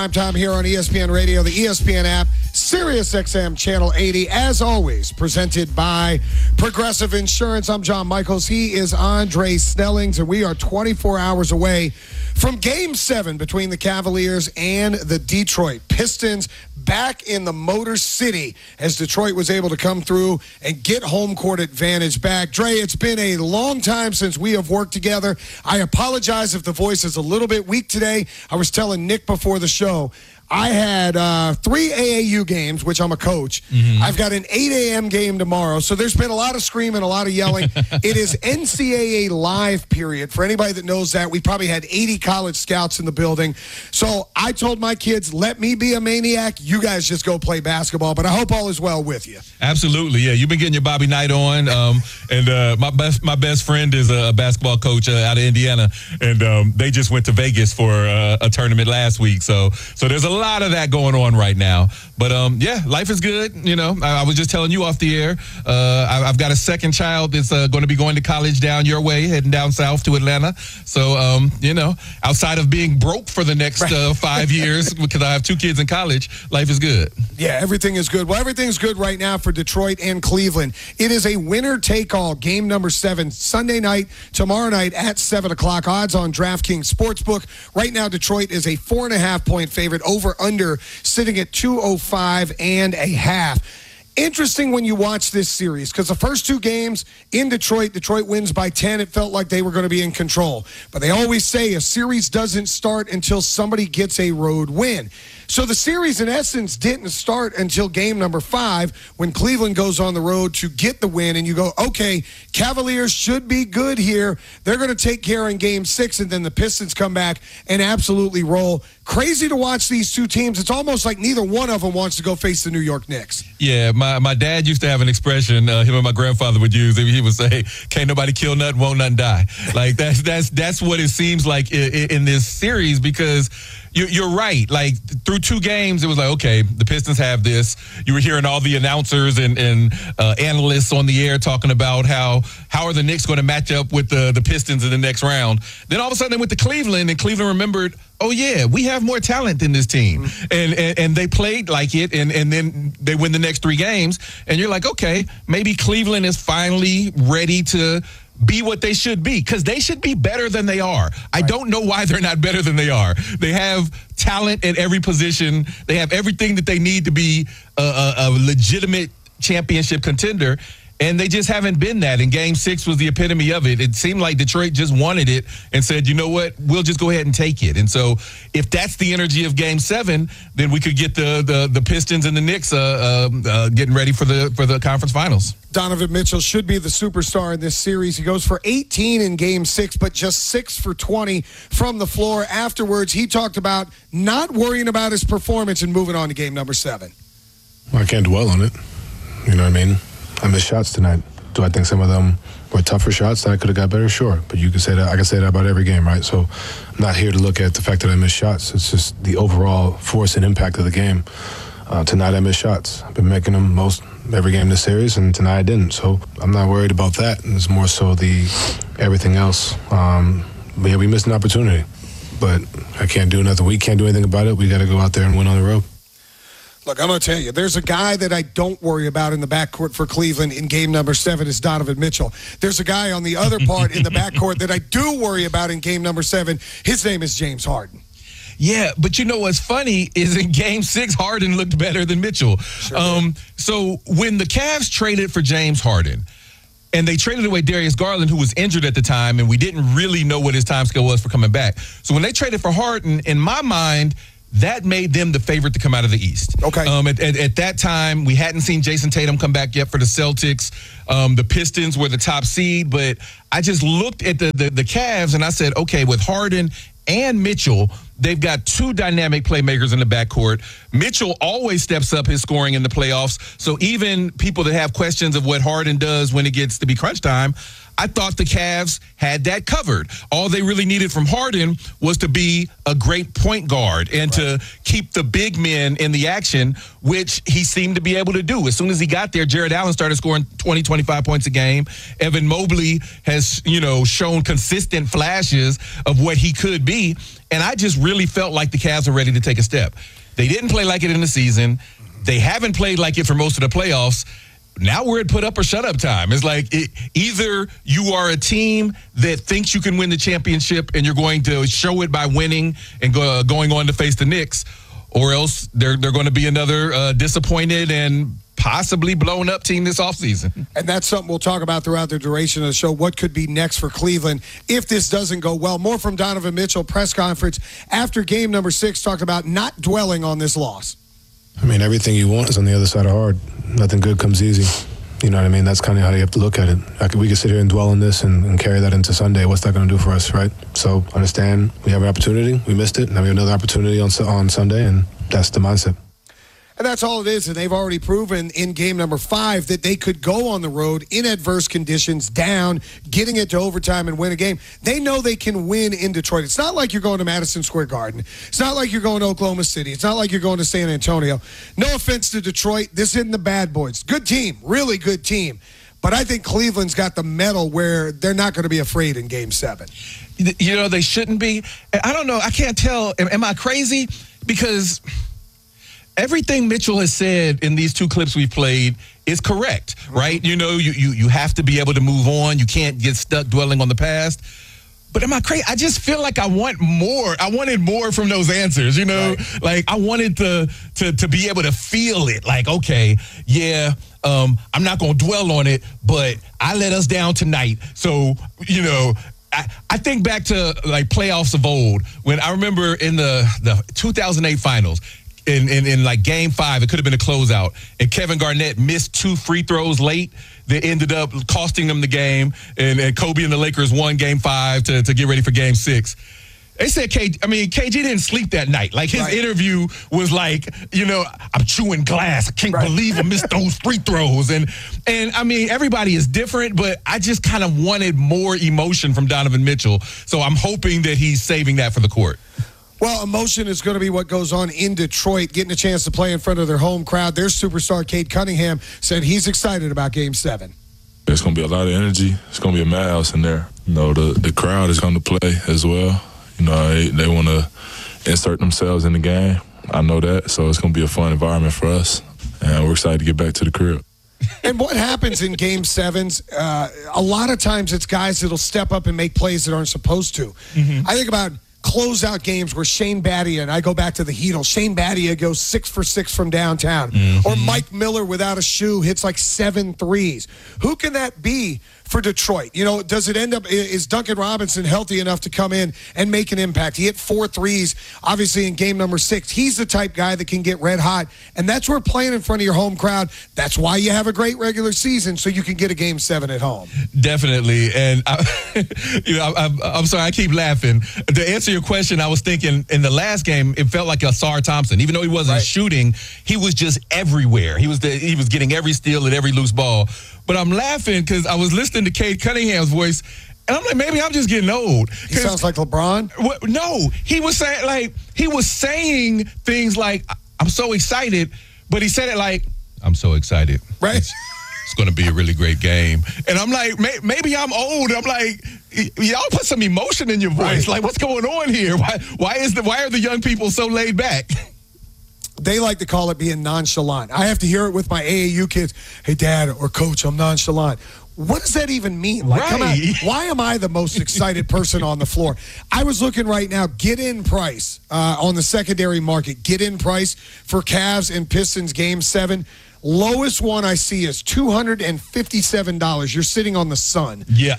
Time here on ESPN Radio, the ESPN app, Sirius XM Channel 80, as always, presented by Progressive Insurance. I'm John Michaels. He is Andre Snellings, and we are 24 hours away from Game 7 between the Cavaliers and the Detroit Pistons, back in the Motor City as Detroit was able to come through and get home court advantage back. Dre, it's been a long time since we have worked together. I apologize if the voice is a little bit weak today. I was telling Nick before the show, I had 3 AAU games, which I'm a coach. Mm-hmm. I've got an 8 a.m. game tomorrow, so there's been a lot of screaming, a lot of yelling. It is NCAA live period. For anybody that knows that, we probably had 80 college scouts in the building. So I told my kids, let me be a maniac. You guys just go play basketball, but I hope all is well with you. Absolutely, yeah. You've been getting your Bobby Knight on, and my best friend is a basketball coach out of Indiana, and they just went to Vegas for a tournament last week. So there's a lot of that going on right now, but yeah, life is good. You know, I was just telling you off the air, I've got a second child that's going to be going to college down your way, heading down south to Atlanta. So you know, outside of being broke for the next 5 years because I have 2 kids in college, life is good. Yeah, everything is good. Well, everything's good right now for Detroit and Cleveland. It is a winner-take-all game number 7 Sunday night, tomorrow night at 7 o'clock. Odds on DraftKings Sportsbook. Right now, Detroit is a 4.5-point favorite. Over/under sitting at 205.5. Interesting when you watch this series because the first 2 games in Detroit wins by 10. It felt like they were going to be in control. But they always say a series doesn't start until somebody gets a road win. So the series, in essence, didn't start until game number 5 when Cleveland goes on the road to get the win. And you go, okay, Cavaliers should be good here. They're going to take care in game 6, and then the Pistons come back and absolutely roll. Crazy to watch these 2 teams. It's almost like neither one of them wants to go face the New York Knicks. Yeah, my dad used to have an expression him and my grandfather would use. He would say, can't nobody kill nothing, won't nothing die. Like that's what it seems like in this series because you're right. Like through 2 games, it was like, okay, the Pistons have this. You were hearing all the announcers and analysts on the air talking about how are the Knicks going to match up with the Pistons in the next round. Then all of a sudden they went to Cleveland, and Cleveland remembered, oh, yeah, we have more talent than this team. Mm-hmm. And they played like it, and then they win the next 3 games. And you're like, okay, maybe Cleveland is finally ready to be what they should be, because they should be better than they are. Right. I don't know why they're not better than they are. They have talent at every position. They have everything that they need to be a legitimate championship contender. And they just haven't been that. And Game 6 was the epitome of it. It seemed like Detroit just wanted it and said, you know what, we'll just go ahead and take it. And so if that's the energy of Game 7, then we could get the Pistons and the Knicks getting ready for the conference finals. Donovan Mitchell should be the superstar in this series. He goes for 18 in Game 6, but just 6 for 20 from the floor. Afterwards, he talked about not worrying about his performance and moving on to Game number 7. Well, I can't dwell on it. You know what I mean? I missed shots tonight. Do I think some of them were tougher shots that I could have got better? Sure. But you can say that. I can say that about every game, right? So I'm not here to look at the fact that I missed shots. It's just the overall force and impact of the game. Tonight I missed shots. I've been making them most every game this series, and tonight I didn't. So I'm not worried about that. It's more so the everything else. But yeah, we missed an opportunity. But I can't do nothing. We can't do anything about it. We got to go out there and win on the road. Look, I'm going to tell you, there's a guy that I don't worry about in the backcourt for Cleveland in game number 7 is Donovan Mitchell. There's a guy on the other part in the backcourt that I do worry about in game number 7. His name is James Harden. Yeah, but you know what's funny is in Game 6, Harden looked better than Mitchell. Sure so when the Cavs traded for James Harden, and they traded away Darius Garland, who was injured at the time, and we didn't really know what his timescale was for coming back. So when they traded for Harden, in my mind, that made them the favorite to come out of the East. Okay. At that time, we hadn't seen Jason Tatum come back yet for the Celtics. The Pistons were the top seed, but I just looked at the Cavs and I said, okay, with Harden and Mitchell, they've got 2 dynamic playmakers in the backcourt. Mitchell always steps up his scoring in the playoffs. So even people that have questions of what Harden does when it gets to be crunch time, I thought the Cavs had that covered. All they really needed from Harden was to be a great point guard and to keep the big men in the action, which he seemed to be able to do. As soon as he got there, Jared Allen started scoring 20, 25 points a game. Evan Mobley has, shown consistent flashes of what he could be. And I just really felt like the Cavs were ready to take a step. They didn't play like it in the season. They haven't played like it for most of the playoffs. Now we're at put up or shut up time. It's like either you are a team that thinks you can win the championship and you're going to show it by winning and going on to face the Knicks, or else they're going to be another disappointed and possibly blown up team this offseason. And that's something we'll talk about throughout the duration of the show. What could be next for Cleveland if this doesn't go well? More from Donovan Mitchell, press conference after game number 6, talked about not dwelling on this loss. I mean, everything you want is on the other side of hard. Nothing good comes easy. You know what I mean? That's kind of how you have to look at it. We could sit here and dwell on this and carry that into Sunday. What's that going to do for us, right? So understand we have an opportunity. We missed it. Now we have another opportunity on Sunday, and that's the mindset. And that's all it is. And they've already proven in game number 5 that they could go on the road in adverse conditions, down, getting it to overtime and win a game. They know they can win in Detroit. It's not like you're going to Madison Square Garden. It's not like you're going to Oklahoma City. It's not like you're going to San Antonio. No offense to Detroit. This isn't the bad boys. Good team. Really good team. But I think Cleveland's got the mettle where they're not going to be afraid in game 7. They shouldn't be. I don't know. I can't tell. Am I crazy? Because everything Mitchell has said in these 2 clips we've played is correct, right? You have to be able to move on. You can't get stuck dwelling on the past. But am I crazy? I just feel like I want more. I wanted more from those answers, Right. Like I wanted to be able to feel it. Like, okay, yeah, I'm not going to dwell on it, but I let us down tonight. So, I think back to like playoffs of old when I remember in the 2008 finals, in like game 5, it could have been a closeout, and Kevin Garnett missed 2 free throws late that ended up costing them the game, and Kobe and the Lakers won game 5 to get ready for game 6. They said KG didn't sleep that night. Like his interview was like, I'm chewing glass. I can't believe I missed those free throws. And I mean, everybody is different, but I just kind of wanted more emotion from Donovan Mitchell. So I'm hoping that he's saving that for the court. Well, emotion is going to be what goes on in Detroit, getting a chance to play in front of their home crowd. Their superstar, Cade Cunningham, said he's excited about Game 7. There's going to be a lot of energy. It's going to be a madhouse in there. The crowd is going to play as well. They want to insert themselves in the game. I know that, so it's going to be a fun environment for us, and we're excited to get back to the crib. And what happens in Game 7s, a lot of times it's guys that'll step up and make plays that aren't supposed to. Mm-hmm. I think about closeout games where Shane Battier, and I go back to the Heatles, Shane Battier goes 6 for 6 from downtown. Mm-hmm. Or Mike Miller without a shoe hits like 7 threes. Who can that be for Detroit? Does it end up, is Duncan Robinson healthy enough to come in and make an impact? He hit 4 threes, obviously, in game number 6. He's the type guy that can get red hot, and that's where playing in front of your home crowd, that's why you have a great regular season, so you can get a Game 7 at home. Definitely, and I'm sorry, I keep laughing. To answer your question, I was thinking in the last game, it felt like Asar Thompson. Even though he wasn't shooting, he was just everywhere. He was getting every steal and every loose ball. But I'm laughing because I was listening to Cade Cunningham's voice, and I'm like, maybe I'm just getting old. He sounds like LeBron? No, he was saying things like, I'm so excited, but he said it like, I'm so excited. Right. It's going to be a really great game. And I'm like, maybe I'm old. I'm like, y'all put some emotion in your voice. Right. Like, what's going on here? Why are the young people so laid back? They like to call it being nonchalant. I have to hear it with my AAU kids. Hey, Dad or Coach, I'm nonchalant. What does that even mean? Like, come on, why am I the most excited person on the floor? I was looking right now, get-in price on the secondary market. Get-in price for Cavs and Pistons Game 7. Lowest one I see is $257. You're sitting on the sun. Yeah.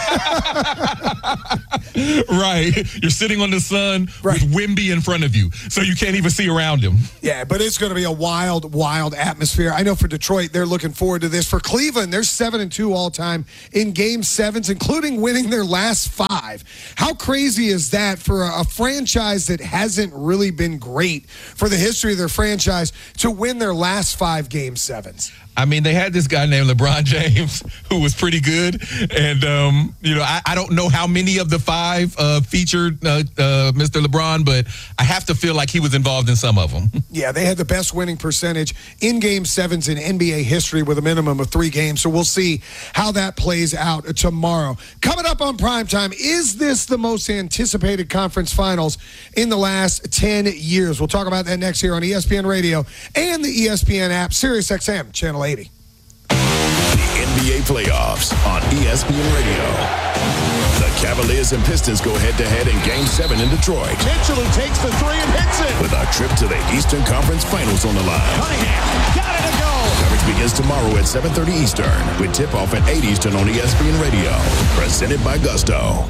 Right. You're sitting on the sun with Wemby in front of you, so you can't even see around him. Yeah, but it's going to be a wild, wild atmosphere. I know for Detroit, they're looking forward to this. For Cleveland, they're 7-2 all-time in Game 7s, including winning their last 5. How crazy is that for a franchise that hasn't really been great for the history of their franchise to win their last 5 Game 7s? I mean, they had this guy named LeBron James who was pretty good. And, I don't know how many of the 5 featured Mr. LeBron, but I have to feel like he was involved in some of them. Yeah, they had the best winning percentage in Game 7s in NBA history with a minimum of 3 games. So we'll see how that plays out tomorrow. Coming up on Primetime, is this the most anticipated conference finals in the last 10 years? We'll talk about that next here on ESPN Radio and the ESPN app, SiriusXM, Channel 80. The NBA playoffs on ESPN Radio. The Cavaliers and Pistons go head-to-head in Game 7 in Detroit. Mitchell, who takes the 3 and hits it. With a trip to the Eastern Conference Finals on the line. Cunningham got it to go. Coverage begins tomorrow at 7:30 Eastern with tip-off at 8 Eastern on ESPN Radio. Presented by Gusto.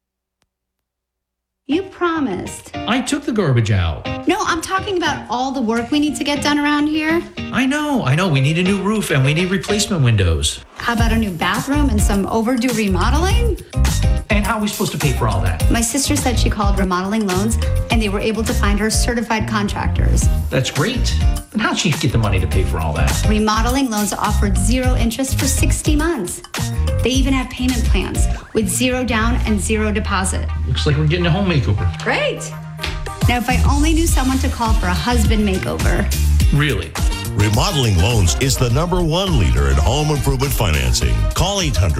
You promised. I took the garbage out. No, I'm talking about all the work we need to get done around here. I know. We need a new roof and we need replacement windows. How about a new bathroom and some overdue remodeling? And how are we supposed to pay for all that? My sister said she called Remodeling Loans and they were able to find her certified contractors. That's great. But how'd she get the money to pay for all that? Remodeling Loans offered 0 interest for 60 months. They even have payment plans with 0 down and 0 deposit. Looks like we're getting a home makeover. Great. Now, if I only knew someone to call for a husband makeover. Really? Remodeling Loans is the #1 leader in home improvement financing. Call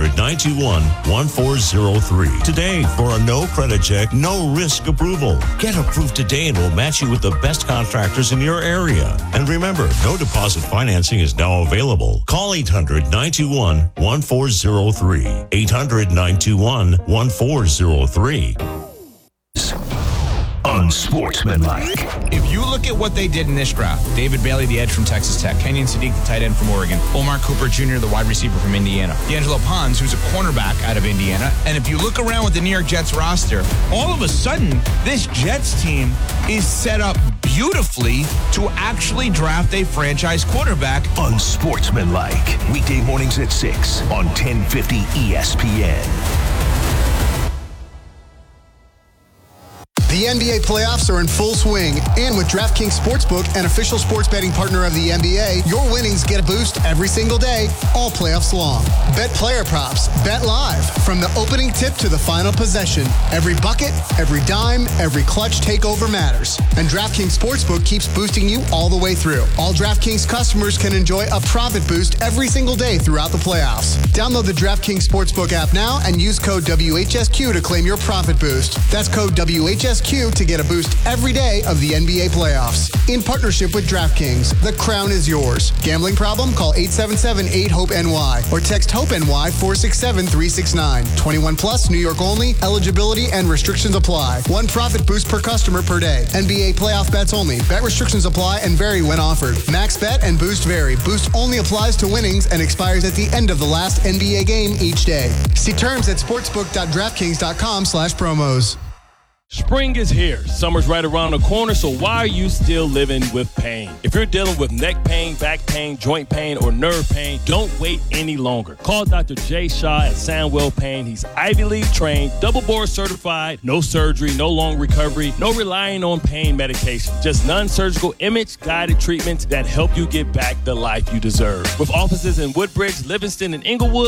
800-921-1403 today for a no credit check, no risk approval. Get approved today and we'll match you with the best contractors in your area. And remember, no deposit financing is now available. Call 800-921-1403. 800-921-1403. Unsportsmanlike. If you look at what they did in this draft, David Bailey, the edge from Texas Tech, Kenyon Sadiq, the tight end from Oregon, Omar Cooper Jr., the wide receiver from Indiana, D'Angelo Pons, who's a cornerback out of Indiana, and if you look around with the New York Jets roster, all of a sudden, this Jets team is set up beautifully to actually draft a franchise quarterback. Unsportsmanlike. Weekday mornings at 6 on 1050 ESPN. The NBA playoffs are in full swing, and with DraftKings Sportsbook, an official sports betting partner of the NBA, your winnings get a boost every single day, all playoffs long. Bet player props, bet live, from the opening tip to the final possession. Every bucket, every dime, every clutch takeover matters. And DraftKings Sportsbook keeps boosting you all the way through. All DraftKings customers can enjoy a profit boost every single day throughout the playoffs. Download the DraftKings Sportsbook app now and use code WHSQ to claim your profit boost. That's code WHSQ to get a boost every day of the NBA playoffs. In partnership with DraftKings, the crown is yours. Gambling problem? Call 877-8-HOPE-NY or text HOPE-NY 467-369. 21 plus, New York only. Eligibility and restrictions apply. One profit boost per customer per day. NBA playoff bets only. Bet restrictions apply and vary when offered. Max bet and boost vary. Boost only applies to winnings and expires at the end of the last NBA game each day. See terms at sportsbook.draftkings.com/promos. Spring is here. Summer's right around the corner, so why are you still living with pain? If you're dealing with neck pain, back pain, joint pain, or nerve pain, don't wait any longer. Call Dr. Jay Shaw at Sandwell Pain. He's Ivy League trained, double board certified, no surgery, no long recovery, no relying on pain medication. Just non-surgical image-guided treatments that help you get back the life you deserve. With offices in Woodbridge, Livingston, and Inglewood,